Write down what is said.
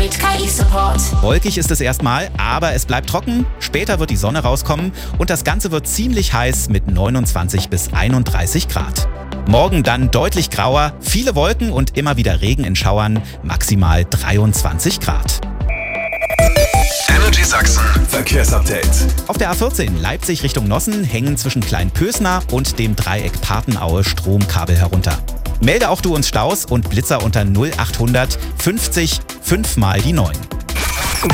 mit KI-Support. Wolkig ist es erstmal, aber es bleibt trocken. Später wird die Sonne rauskommen und das Ganze wird ziemlich heiß mit 29 bis 31 Grad. Morgen dann deutlich grauer, viele Wolken und immer wieder Regen in Schauern, maximal 23 Grad. Energy Sachsen Verkehrsupdate. Auf der A14 Leipzig Richtung Nossen hängen zwischen Kleinpösner und dem Dreieck Papenaue Stromkabel herunter. Melde auch du uns Staus und Blitzer unter 0800 50 5 mal die 9.